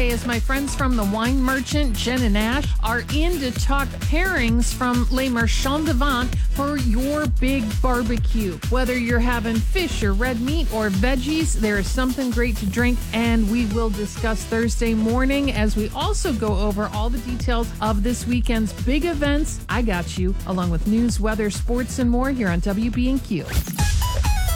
today as my friends from the Wine Merchant, Jen and Ash, are in to talk pairings from Les Marchands de Vente for your big barbecue. Whether you're having fish or red meat or veggies, there is something great to drink, and we will discuss Thursday morning as we also go over all the details of this weekend's big events. I got you, along with news, weather, sports, and more here on WB&Q.